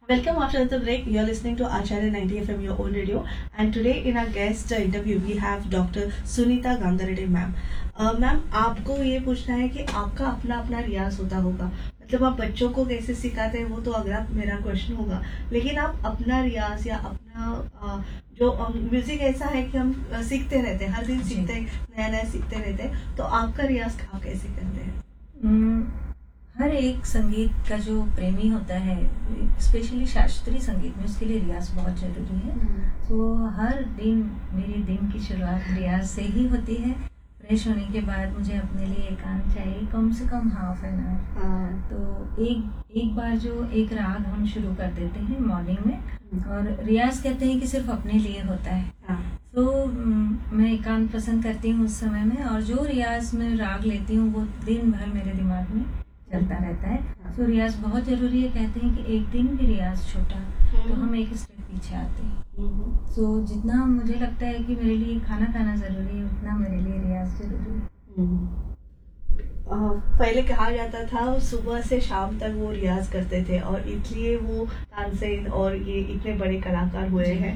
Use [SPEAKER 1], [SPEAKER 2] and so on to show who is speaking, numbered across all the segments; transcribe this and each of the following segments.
[SPEAKER 1] Welcome after the break. You're listening to Acharya 90 FM, your own radio. And today in our guest interview, we have Dr. Sunita Gangareddy ma'am. Ma'am आपको ये पूछना है कि आपका अपना अपना रियाज होता होगा, मतलब आप बच्चों को कैसे सिखाते हैं वो तो अगला मेरा क्वेश्चन होगा, लेकिन आप अपना रियाज या अपना जो म्यूजिक ऐसा है कि हम सीखते रहते हैं, हर दिन सीखते हैं, नया नया सीखते रहते हैं, तो आपका रियाज आप कैसे करते हैं?
[SPEAKER 2] हर एक संगीत का जो प्रेमी होता है, स्पेशली शास्त्रीय संगीत में, उसके लिए रियाज बहुत ज़रूरी है। तो हर दिन मेरी दिन की शुरुआत रियाज से ही होती है। फ्रेश होने के बाद मुझे अपने लिए एकांत चाहिए, कम से कम हाफ एन आवर। तो एक बार जो एक राग हम शुरू कर देते हैं मॉर्निंग में, और रियाज कहते हैं कि सिर्फ अपने लिए होता है। तो मैं एकांत पसंद करती हूँ उस समय में, और जो रियाज में राग लेती हूँ वो दिन भर मेरे दिमाग में चलता रहता है। तो रियाज बहुत जरूरी है। कहते हैं कि एक दिन भी रियाज छोटा तो हम एक स्टेप पीछे आते हैं। तो जितना मुझे लगता है कि मेरे लिए खाना खाना जरूरी है, उतना मेरे लिए रियाज जरूरी है।
[SPEAKER 1] पहले कहा जाता था सुबह से शाम तक वो रियाज करते थे, और इसलिए वो तानसेन और ये इतने बड़े कलाकार हुए हैं।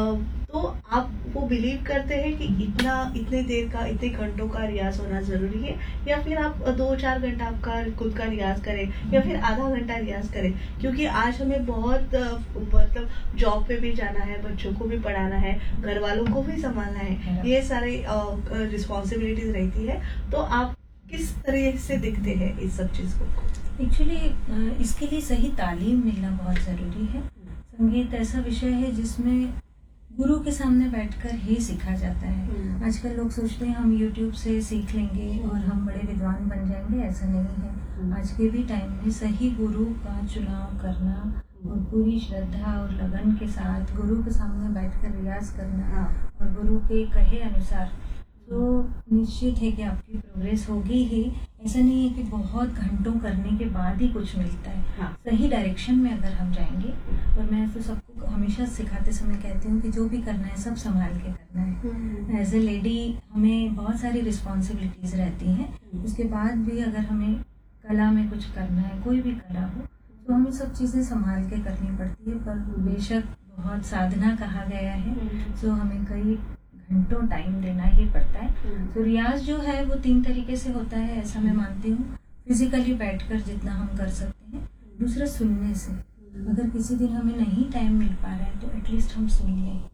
[SPEAKER 1] तो आप वो बिलीव करते हैं कि इतने देर का, इतने घंटों का रियाज होना जरूरी है, या फिर आप 2-4 घंटा आपका खुद का रियाज करें, या फिर आधा घंटा रियाज करें? क्योंकि आज हमें बहुत मतलब जॉब पे भी जाना है, बच्चों को भी पढ़ाना है, घर वालों को भी संभालना है, ये सारे रिस्पॉन्सिबिलिटीज रहती है। तो आप किस तरह से दिखते हैं इस सब चीज को?
[SPEAKER 2] एक्चुअली इसके लिए सही तालीम मिलना बहुत ज़रूरी है। संगीत ऐसा विषय है जिसमें गुरु के सामने बैठकर ही सीखा जाता है। आजकल लोग सोचते हैं हम YouTube से सीख लेंगे और हम बड़े विद्वान बन जाएंगे, ऐसा नहीं है। आज के भी टाइम में सही गुरु का चुनाव करना और पूरी श्रद्धा और लगन के साथ गुरु के सामने बैठकर रियाज करना और गुरु के कहे अनुसार, तो निश्चित है कि आपकी प्रोग्रेस होगी ही। ऐसा नहीं है कि बहुत घंटों करने के बाद ही कुछ मिलता है। सही डायरेक्शन में अगर हम जाएंगे, और मैं तो सबको हमेशा सिखाते समय कहती हूँ कि जो भी करना है सब संभाल के करना है। एज ए लेडी हमें बहुत सारी रिस्पॉन्सिबिलिटीज रहती हैं, उसके बाद भी अगर हमें कला में कुछ करना है, कोई भी कला हो, तो हमें सब चीज़ें संभाल के करनी पड़ती है। पर बेशक बहुत साधना कहा गया है, तो हमें कई घंटों टाइम देना ही पड़ता है। तो रियाज जो है वो 3 तरीके से होता है, ऐसा मैं मानती हूँ। फिजिकली बैठकर जितना हम कर सकते हैं, दूसरा सुनने से, अगर किसी दिन हमें नहीं टाइम मिल पा रहा है तो एटलीस्ट हम सुन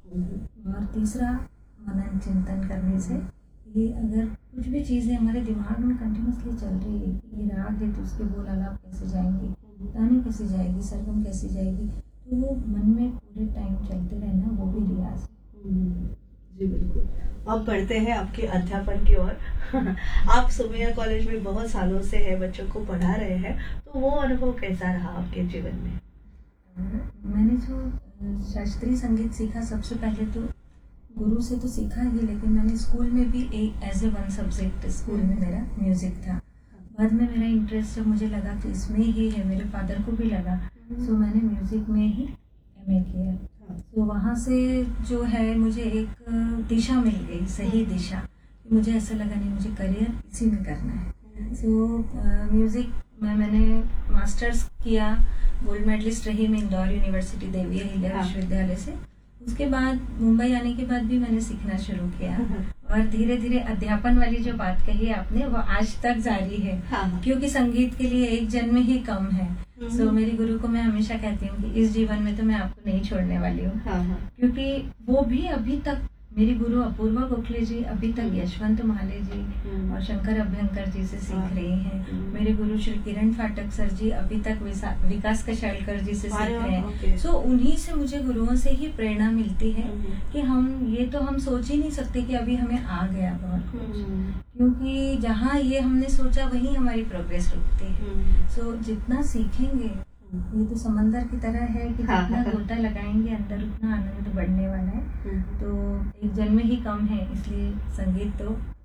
[SPEAKER 2] लें, और तीसरा मनन चिंतन करने से। ये अगर कुछ भी चीज़ें हमारे दिमाग में कंटिन्यूसली चल रही है, ये राग है तो उसके बोल आलाप कैसे जाएंगे, तानी कैसे जाएगी, सरगम कैसे जाएगी, तो वो मन में पूरे टाइम चलते रहना, वो भी रियाज है।
[SPEAKER 1] जी बिल्कुल। अब बढ़ते हैं आपके अध्यापन की ओर। आप सुमैया कॉलेज में बहुत सालों से है, बच्चों को पढ़ा रहे हैं, तो वो अनुभव कैसा रहा आपके जीवन में?
[SPEAKER 2] मैंने जो शास्त्रीय संगीत सीखा, सबसे पहले तो गुरु से तो सीखा ही, लेकिन मैंने स्कूल में भी एक as a one subject school में मेरा म्यूजिक था। बाद में मेरा इंटरेस्ट जब मुझे लगा कि इसमें ही है, मेरे फादर को भी लगा, तो मैंने म्यूजिक में ही MA किया। तो वहाँ से जो है मुझे एक दिशा मिल गई, सही दिशा। मुझे ऐसा लगा नहीं, मुझे करियर इसी में करना है। तो म्यूज़िक में मैंने मास्टर्स किया, गोल्ड मेडलिस्ट रही मैं इंदौर यूनिवर्सिटी देवी अहिल्या विश्वविद्यालय से। उसके बाद मुंबई आने के बाद भी मैंने सीखना शुरू किया, और धीरे धीरे अध्यापन वाली जो बात कही आपने वो आज तक जारी है। क्योंकि संगीत के लिए एक जन्म ही कम है। सो मेरी गुरु को मैं हमेशा कहती हूँ कि इस जीवन में तो मैं आपको नहीं छोड़ने वाली हूँ, क्योंकि वो भी अभी तक मेरी गुरु अपूर्वा गोखले जी अभी तक यशवंत माले जी और शंकर अभ्यंकर जी से सीख रही हैं। मेरे गुरु श्री किरण फाटक सर जी अभी तक विकास कशालकर जी से सीख रहे हैं। सो उन्हीं से मुझे गुरुओं से ही प्रेरणा मिलती है कि हम सोच ही नहीं सकते कि अभी हमें आ गया बहुत कुछ, क्योंकि जहाँ ये हमने सोचा वहीं हमारी प्रोग्रेस रुकती है। सो जितना सीखेंगे, ये तो समंदर की तरह है कि जितना गोता लगाएंगे अंदर उतना आनंद बढ़ने वाला है। तो एक जन्म ही कम है, इसलिए संगीत तो